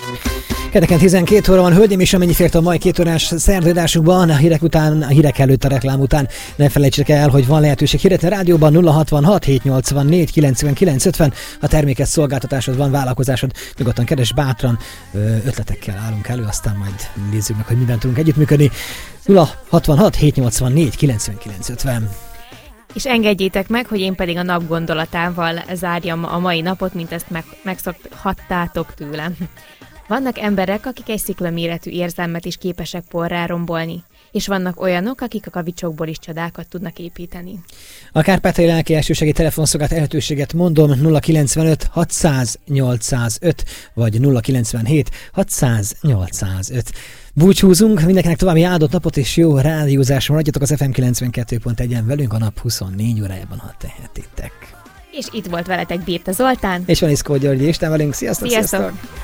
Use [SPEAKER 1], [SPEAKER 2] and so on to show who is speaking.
[SPEAKER 1] Kedden 12 óra van, hölgyeim, és amennyi fért a mai 2 órás szerdőadásunkban, a hírek után, a hírek előtt, a reklám után ne felejtsék el, hogy van lehetőség hirdetni a rádióban 066 784 99 50. Ha termékes szolgáltatásod van, vállalkozásod, nyugodtan keres, bátran, ötletekkel állunk elő, aztán majd nézzük meg, hogy miben tudunk együttműködni. 066 784 99 50.
[SPEAKER 2] És engedjétek meg, hogy én pedig a nap gondolatával zárjam a mai napot, mint ezt megszokhattátok tőlem. Vannak emberek, akik egy sziklaméretű érzelmet is képesek porrá rombolni, és vannak olyanok, akik a kavicsokból is csodákat tudnak építeni.
[SPEAKER 1] A Kárpátaljai Lelki Elsősegély telefonszolgálat lehetőséget mondom 095 600 805 vagy 097 600 805. Búcsúzunk, mindenkinek további áldott napot és jó rádiózásra, maradjatok az FM 92.1-en velünk a nap 24 órájában, ha tehetitek.
[SPEAKER 2] És itt volt veletek Birta Zoltán.
[SPEAKER 1] És van Iszkó György, Isten velünk, sziasztok!
[SPEAKER 2] Sziasztok!